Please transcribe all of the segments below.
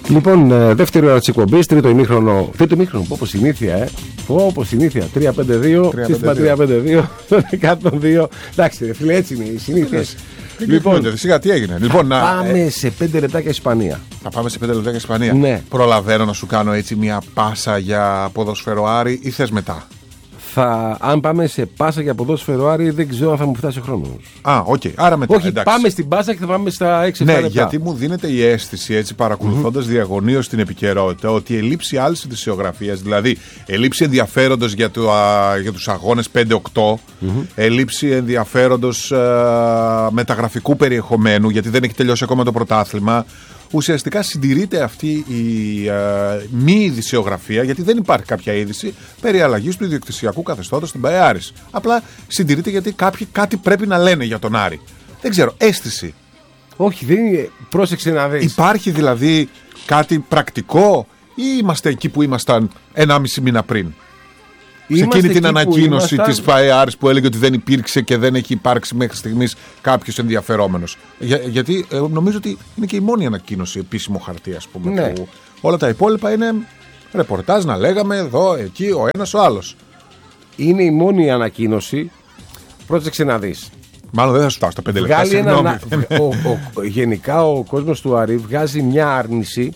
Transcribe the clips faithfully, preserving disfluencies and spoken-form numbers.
Λοιπόν, δεύτερη ώρα της εκπομπής, τρίτο ημίχρονο. Τρίτο ημίχρονο, όπως συνήθεια, ε. Όπως συνήθεια. τρία πέντε δύο, σύστημα τρία πέντε δύο, εκατόν δύο. Εντάξει, ρε φίλε, έτσι είναι οι συνήθειες. Λοιπόν, σιγά τι έγινε. Λοιπόν, να... Πάμε ε... σε πέντε λεπτάκια Ισπανία. Να πάμε σε πέντε λεπτάκια Ισπανία. Ναι. Προλαβαίνω να σου κάνω έτσι μια πάσα για ποδόσφαιρο Άρη ή θες μετά? Θα, αν πάμε σε πάσα για ποδόσφαιρο Άρη, δεν ξέρω αν θα μου φτάσει ο χρόνος. Α, οκ. Okay. Άρα μετά. Όχι, εντάξει. Πάμε στην πάσα και θα πάμε στα έξι λεπτά. Ναι, γιατί μου δίνεται η αίσθηση, έτσι παρακολουθώντας mm-hmm. διαγωνίως την επικαιρότητα, ότι η ελλείψη άλλης ειδησιογραφίας, δηλαδή ελλείψη ενδιαφέροντος για, το, α, για τους αγώνες πέντε οκτώ, mm-hmm. ελλείψη ενδιαφέροντος α, μεταγραφικού περιεχομένου, γιατί δεν έχει τελειώσει ακόμα το πρωτάθλημα. Ουσιαστικά συντηρείται αυτή η ε, μη ειδησιογραφία, γιατί δεν υπάρχει κάποια είδηση περί αλλαγής του ιδιοκτησιακού καθεστώτος στην ΠΑΕ Άρης. Απλά συντηρείται γιατί κάποιοι κάτι πρέπει να λένε για τον Άρη. Δεν ξέρω, αίσθηση. Όχι, δεν είναι. Πρόσεξε να δεις. Υπάρχει δηλαδή κάτι πρακτικό ή είμαστε εκεί που ήμασταν ενάμιση μήνα πριν? Σε εκείνη την ανακοίνωση ήμασταν... της ΠΑΕ Άρης που έλεγε ότι δεν υπήρξε και δεν έχει υπάρξει μέχρι στιγμής κάποιος ενδιαφερόμενος. Για, γιατί ε, νομίζω ότι είναι και η μόνη ανακοίνωση επίσημο χαρτί, ας πούμε. Ναι. Που όλα τα υπόλοιπα είναι ρεπορτάζ να λέγαμε εδώ, εκεί, ο ένας, ο άλλος. Είναι η μόνη ανακοίνωση. Πρόσεξε να δεις. Μάλλον δεν θα σου φτάσω τα πέντε λεπτά. Ένα... ο, ο, γενικά ο κόσμος του Άρη βγάζει μια άρνηση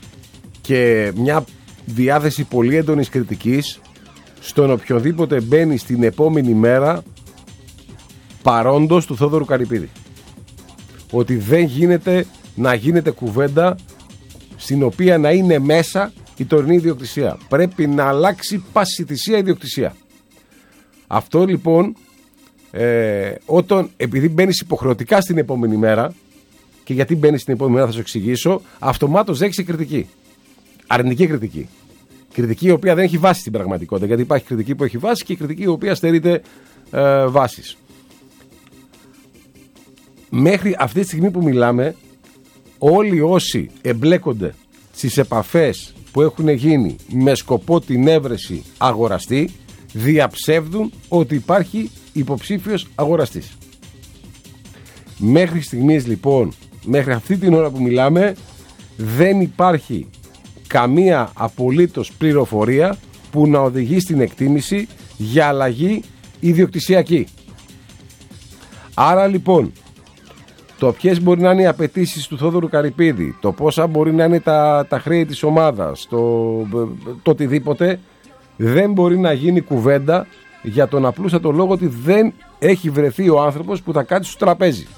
και μια διάθεση πολύ έντονης κριτικής στον οποιοδήποτε μπαίνει στην επόμενη μέρα παρόντος του Θόδωρου Καρυπίδη. Ότι δεν γίνεται να γίνεται κουβέντα στην οποία να είναι μέσα η τωρινή ιδιοκτησία. Πρέπει να αλλάξει πάση θυσία ιδιοκτησία. Αυτό λοιπόν, ε, όταν, επειδή μπαίνεις υποχρεωτικά στην επόμενη μέρα, και γιατί μπαίνεις στην επόμενη μέρα θα σου εξηγήσω, αυτομάτως δέχεσαι κριτική. Αρνητική κριτική. Κριτική η οποία δεν έχει βάση στην πραγματικότητα. Γιατί υπάρχει κριτική που έχει βάση και κριτική η οποία στερείται ε, βάσης. Μέχρι αυτή τη στιγμή που μιλάμε, όλοι όσοι εμπλέκονται στις επαφές που έχουν γίνει με σκοπό την έβρεση αγοραστή, διαψεύδουν ότι υπάρχει υποψήφιος αγοραστής. Μέχρι στιγμής λοιπόν, μέχρι αυτή την ώρα που μιλάμε, δεν υπάρχει καμία απολύτως πληροφορία που να οδηγεί στην εκτίμηση για αλλαγή ιδιοκτησιακή. Άρα λοιπόν, το ποιες μπορεί να είναι οι απαιτήσεις του Θόδωρου Καρυπίδη, το πόσα μπορεί να είναι τα, τα χρέη της ομάδας, το, το οτιδήποτε, δεν μπορεί να γίνει κουβέντα για τον απλούστατο λόγο ότι δεν έχει βρεθεί ο άνθρωπος που θα κάτσει στο τραπέζι.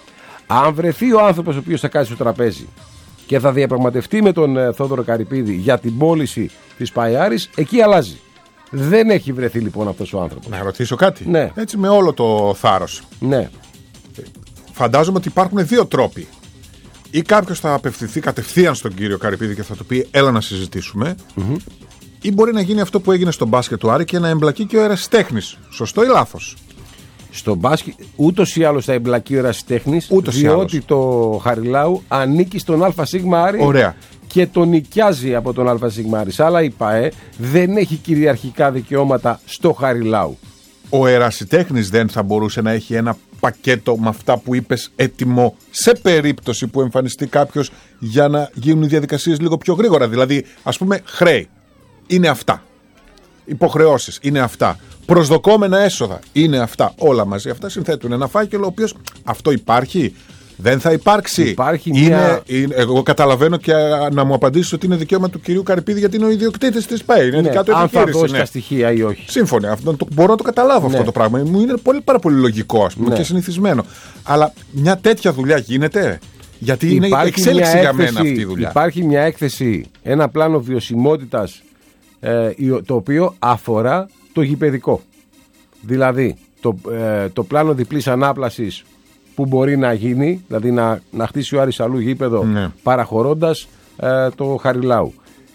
Αν βρεθεί ο άνθρωπος ο οποίος θα κάτσει στο τραπέζι και θα διαπραγματευτεί με τον ε, Θόδωρο Καρυπίδη για την πώληση της ΠΑΕ Άρης, εκεί αλλάζει. Δεν έχει βρεθεί λοιπόν αυτός ο άνθρωπος. Να ρωτήσω κάτι. Ναι. Έτσι με όλο το θάρρος. Ναι. Φαντάζομαι ότι υπάρχουν δύο τρόποι. Ή κάποιος θα απευθυνθεί κατευθείαν στον κύριο Καρυπίδη και θα του πει έλα να συζητήσουμε. Mm-hmm. Ή μπορεί να γίνει αυτό που έγινε στο μπάσκετ του Άρη και να εμπλακεί και ο ερασιτέχνης. Σωστό ή λάθος? Στο μπάσκετ ούτως ή άλλως θα εμπλακεί ο ερασιτέχνης, διότι το Χαριλάου ανήκει στον ΑΣ Άρη. Ωραία. Και τον νοικιάζει από τον ΑΣ Άρη. Αλλά η ΠΑΕ δεν έχει κυριαρχικά δικαιώματα στο Χαριλάου. Ο ερασιτέχνης δεν θα μπορούσε να έχει ένα πακέτο με αυτά που είπες έτοιμο σε περίπτωση που εμφανιστεί κάποιος για να γίνουν οι διαδικασίες λίγο πιο γρήγορα? Δηλαδή, ας πούμε, χρέη είναι αυτά. Υποχρεώσεις είναι αυτά. Προσδοκόμενα έσοδα είναι αυτά. Όλα μαζί αυτά συνθέτουν ένα φάκελο, ο οποίος αυτό υπάρχει. Δεν θα υπάρξει. Υπάρχει είναι, μια... είναι, εγώ καταλαβαίνω και να μου απαντήσεις ότι είναι δικαίωμα του κυρίου Καρυπίδη γιατί είναι ο ιδιοκτήτης της ΠΑΕ. Είναι ναι, του αν θα δώσει τα στοιχεία ή όχι. Σύμφωνα. Αυτό, το, μπορώ να το καταλάβω ναι. αυτό το πράγμα. Μου είναι πολύ, πάρα πολύ λογικό, ας πούμε, ναι. και συνηθισμένο. Αλλά μια τέτοια δουλειά γίνεται. Γιατί είναι εξέλιξη έκθεση, για μένα αυτή η δουλειά. Υπάρχει μια έκθεση, ένα πλάνο βιωσιμότητας ε, το οποίο αφορά το γηπεδικό. Δηλαδή το, ε, το πλάνο διπλής ανάπλασης που μπορεί να γίνει, δηλαδή να, να χτίσει ο Άρης αλλού γήπεδο ναι. παραχωρώντας ε, το Χαριλάου.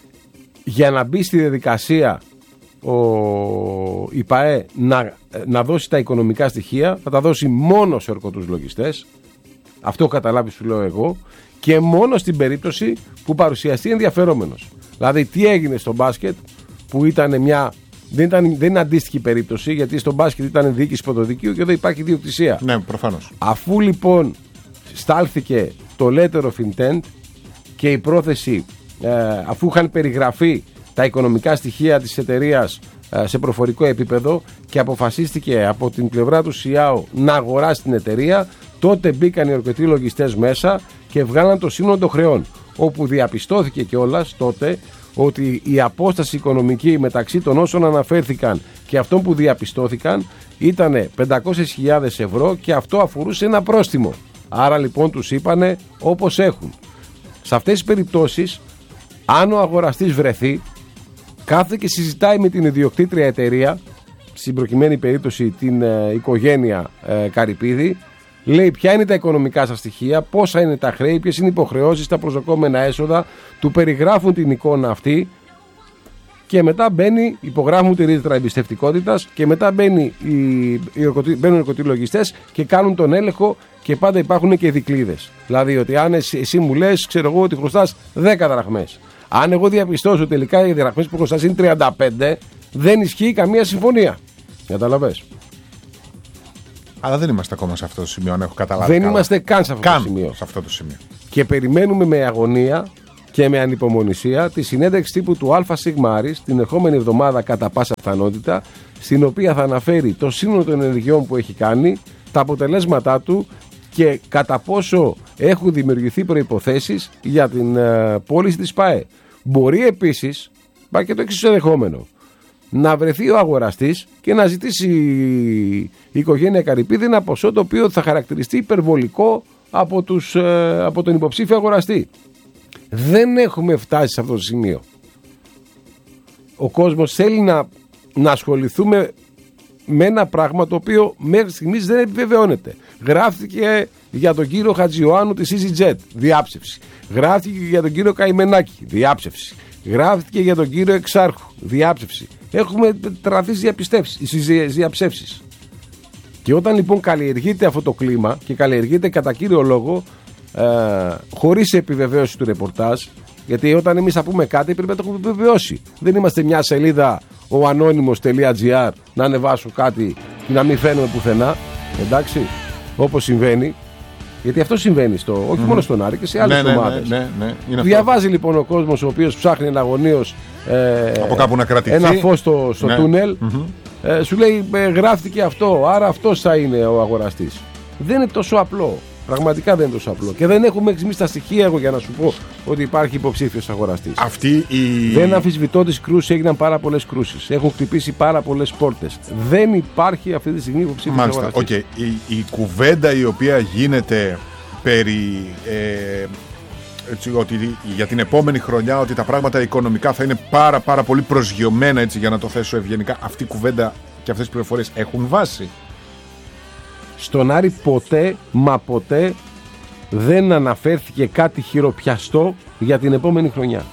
Για να μπει στη διαδικασία ο, η ΠΑΕ να, να δώσει τα οικονομικά στοιχεία, θα τα δώσει μόνο σε ορκωτούς λογιστές. Αυτό καταλάβει σου λέω εγώ. Και μόνο στην περίπτωση που παρουσιαστεί ενδιαφερόμενος. Δηλαδή τι έγινε στο μπάσκετ που ήταν μια... Δεν, ήταν, δεν είναι αντίστοιχη περίπτωση, γιατί στο μπάσκετ ήταν διοίκηση πρωτοδικείου και εδώ υπάρχει ιδιοκτησία. Ναι, προφανώς. Αφού λοιπόν στάλθηκε το letter of intent και η πρόθεση ε, αφού είχαν περιγραφεί τα οικονομικά στοιχεία της εταιρείας ε, σε προφορικό επίπεδο και αποφασίστηκε από την πλευρά του ΣΙΑΟ να αγοράσει την εταιρεία, τότε μπήκαν οι ορκωτοί λογιστές μέσα και βγάλαν το σύνολο των χρεών, όπου διαπιστώθηκε κιόλας τότε ότι η απόσταση οικονομική μεταξύ των όσων αναφέρθηκαν και αυτών που διαπιστώθηκαν ήταν πεντακόσιες χιλιάδες ευρώ και αυτό αφορούσε ένα πρόστιμο. Άρα λοιπόν τους είπανε όπως έχουν. Σε αυτές τις περιπτώσεις, αν ο αγοραστής βρεθεί, κάθεται και συζητάει με την ιδιοκτήτρια εταιρεία, στην προκειμένη περίπτωση την ε, οικογένεια ε, Καρυπίδη, λέει ποια είναι τα οικονομικά σας στοιχεία, πόσα είναι τα χρέη, ποιες είναι οι υποχρεώσεις, τα προσδοκόμενα έσοδα, του περιγράφουν την εικόνα αυτή και μετά μπαίνει, υπογράφουν τη ρήτρα εμπιστευτικότητας και μετά μπαίνει οι, οι, μπαίνουν οι ορκωτοί λογιστές και κάνουν τον έλεγχο και πάντα υπάρχουν και δικλείδες. Δηλαδή ότι αν εσύ, εσύ μου λες, ξέρω εγώ ότι χρωστάς δέκα δραχμές. Αν εγώ διαπιστώσω τελικά οι δραχμές που χρωστάς είναι τριάντα πέντε, δεν ισχύει καμία συμφωνία. Καταλαβες. Αλλά δεν είμαστε ακόμα σε αυτό το σημείο, αν έχω καταλάβει. Δεν καλά. είμαστε καν σε αυτό καν το σημείο. σε αυτό το σημείο. Και περιμένουμε με αγωνία και με ανυπομονησία τη συνέντευξη τύπου του ΑΣ την ερχόμενη εβδομάδα κατά πάσα πιθανότητα, στην οποία θα αναφέρει το σύνολο των ενεργειών που έχει κάνει, τα αποτελέσματά του και κατά πόσο έχουν δημιουργηθεί προϋποθέσεις για την ε, πώληση της ΠΑΕ. Μπορεί επίσης, πάει και το εξής ενδεχόμενο, να βρεθεί ο αγοραστής και να ζητήσει η οικογένεια Καρυπίδη ένα ποσό το οποίο θα χαρακτηριστεί υπερβολικό από, τους, ε, από τον υποψήφιο αγοραστή. Δεν έχουμε φτάσει σε αυτό το σημείο. Ο κόσμος θέλει να, να ασχοληθούμε με ένα πράγμα το οποίο μέχρι στιγμής δεν επιβεβαιώνεται. Γράφτηκε για τον κύριο Χατζιωάννου της EasyJet, διάψευση. Γράφτηκε για τον κύριο Καημενάκη, διάψευση. Γράφτηκε για τον κύριο Εξάρχου, διάψευση. Έχουμε τραβήσει διαψεύσεις. Και όταν λοιπόν καλλιεργείται αυτό το κλίμα και καλλιεργείται κατά κύριο λόγο ε, χωρίς επιβεβαίωση του ρεπορτάζ, γιατί όταν εμείς θα πούμε κάτι πρέπει να το έχουμε επιβεβαιώσει. Δεν είμαστε μια σελίδα ο anonymous.gr να ανεβάσω κάτι και να μην φαίνομαι πουθενά, εντάξει, όπως συμβαίνει. Γιατί αυτό συμβαίνει στο, όχι mm-hmm. μόνο στον Άρη και σε άλλες ναι, ομάδες. Ναι, ναι, ναι, ναι. Διαβάζει λοιπόν ο κόσμος ο οποίος ψάχνει εναγωνίως ε, από κάπου να κρατηθεί ένα φως στο, στο ναι. τούνελ. Mm-hmm. Ε, σου λέει ε, γράφτηκε αυτό, άρα αυτός θα είναι ο αγοραστής. Δεν είναι τόσο απλό. Πραγματικά δεν είναι τόσο απλό. Και δεν έχουμε εμείς τα στοιχεία εγώ για να σου πω ότι υπάρχει υποψήφιος αγοραστής. Αυτή η... Δεν αμφισβητώ τις κρούσεις, έγιναν πάρα πολλές κρούσεις. Έχουν χτυπήσει πάρα πολλές πόρτες. Δεν υπάρχει αυτή τη στιγμή υποψήφιος αγοραστής. Μάλιστα, okay. η, η κουβέντα η οποία γίνεται περί ε, έτσι, ότι για την επόμενη χρονιά ότι τα πράγματα οικονομικά θα είναι πάρα πάρα πολύ προσγειωμένα, έτσι, για να το θέσω ευγενικά, αυτή η κουβέντα και αυτές τις πληροφορίες έχουν βάση? Στον Άρη ποτέ, μα ποτέ δεν αναφέρθηκε κάτι χειροπιαστό για την επόμενη χρονιά.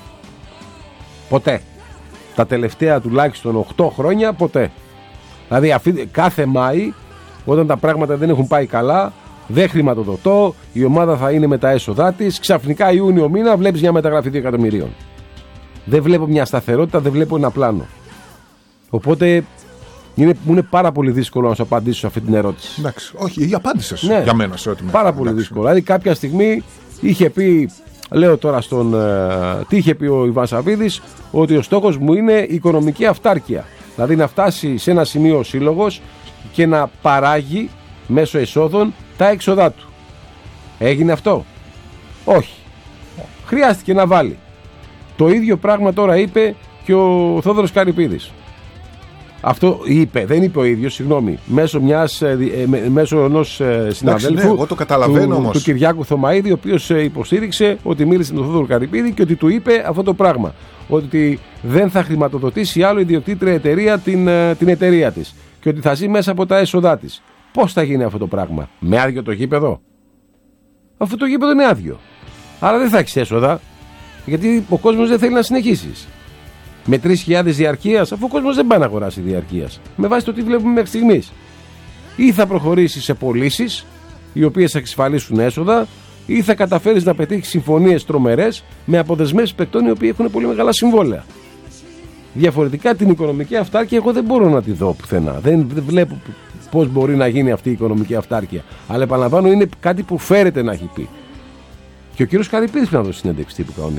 Ποτέ. Τα τελευταία τουλάχιστον οκτώ χρόνια ποτέ. Δηλαδή κάθε Μάη, όταν τα πράγματα δεν έχουν πάει καλά, δεν χρηματοδοτώ, η ομάδα θα είναι με τα έσοδά της, ξαφνικά Ιούνιο μήνα βλέπεις μια μεταγραφή δύο εκατομμυρίων. Δεν βλέπω μια σταθερότητα, δεν βλέπω ένα πλάνο. Οπότε είναι, μου είναι πάρα πολύ δύσκολο να σου απαντήσω σε αυτή την ερώτηση. Εντάξει, όχι, απάντησες ναι. για μένα σε ό,τι με. Πάρα πολύ Εντάξει. δύσκολο. Δηλαδή κάποια στιγμή είχε πει, λέω τώρα στον, ε, τι είχε πει ο Ιβάν Σαββίδης, ότι ο στόχος μου είναι η οικονομική αυτάρκεια. Δηλαδή να φτάσει σε ένα σημείο ο σύλλογος και να παράγει μέσω εσόδων τα έξοδά του. Έγινε αυτό? Όχι. Χρειάστηκε να βάλει. Το ίδιο πράγμα τώρα είπε και ο Θόδωρος Καρυπίδης. Αυτό είπε, δεν είπε ο ίδιος, συγγνώμη, μέσω, μιας, ε, μέσω ενός ε, συναδέλφου, ναι, εγώ το καταλαβαίνω, του, όμως. του Κυριάκου Θωμαίδη, ο οποίος ε, υποστήριξε ότι μίλησε με τον Θόδωρο Καρυπίδη και ότι του είπε αυτό το πράγμα. Ότι δεν θα χρηματοδοτήσει άλλο ιδιοκτήτρια εταιρεία την, ε, την εταιρεία της και ότι θα ζει μέσα από τα έσοδά της. Πώς θα γίνει αυτό το πράγμα? Με άδειο το γήπεδο? Αυτό το γήπεδο είναι άδειο. Άρα δεν θα έχεις έσοδα, γιατί ο κόσμος δεν θέλει να συνεχίσεις. Με τρεις χιλιάδες διαρκείας, αφού ο κόσμος δεν πάει να αγοράσει διαρκείας. Με βάση το τι βλέπουμε μέχρι στιγμής. Ή θα προχωρήσεις σε πωλήσεις, οι οποίες θα εξασφαλίσουν έσοδα, ή θα καταφέρεις να πετύχεις συμφωνίες τρομερές με αποδεσμεύσεις παικτών οι οποίοι έχουν πολύ μεγάλα συμβόλαια. Διαφορετικά την οικονομική αυτάρκεια εγώ δεν μπορώ να τη δω πουθενά. Δεν, δεν βλέπω πώς μπορεί να γίνει αυτή η οικονομική αυτάρκεια. Αλλά επαναλαμβάνω, είναι κάτι που φέρεται να έχει πει. Και ο κύριος Καρυπίδης πρέπει να δώσει συνέντευξη τύπου κανονικά.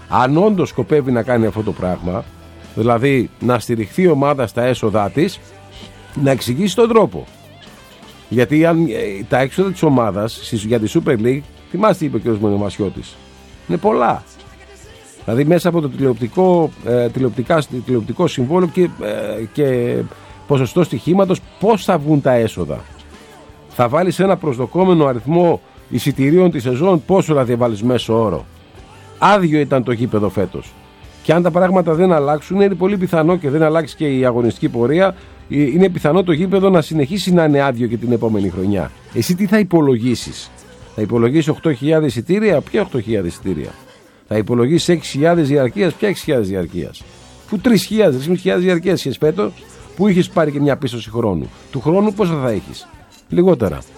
Αν όντως σκοπεύει να κάνει αυτό το πράγμα, δηλαδή να στηριχθεί η ομάδα στα έσοδά της, να εξηγήσει τον τρόπο. Γιατί αν, ε, τα έξοδα της ομάδας για τη Super League, θυμάστε είπε ο κ. Μονομασιώτης, είναι πολλά. Δηλαδή μέσα από το τηλεοπτικό, ε, τηλεοπτικά, τηλεοπτικό συμβόλαιο και, ε, και ποσοστό στοιχήματος, πώς θα βγουν τα έσοδα. Θα βάλεις ένα προσδοκόμενο αριθμό εισιτηρίων τη σεζόν, πόσο θα διαβάλεις μέσο όρο. Άδειο ήταν το γήπεδο φέτος. Και αν τα πράγματα δεν αλλάξουν, είναι πολύ πιθανό και δεν αλλάξει και η αγωνιστική πορεία, είναι πιθανό το γήπεδο να συνεχίσει να είναι άδειο και την επόμενη χρονιά. Εσύ τι θα υπολογίσεις? Θα υπολογίσεις οκτώ χιλιάδες εισιτήρια? Ποια οκτώ χιλιάδες εισιτήρια? Θα υπολογίσεις έξι χιλιάδες διαρκείας? Ποια έξι χιλιάδες διαρκείας? Που τρεις χιλιάδες, τρεις χιλιάδες διαρκείας είχες φέτος, που είχες πάρει και μια πίστοση χρόνου. Του χρόνου πόσα θα έχεις? Λιγότερα.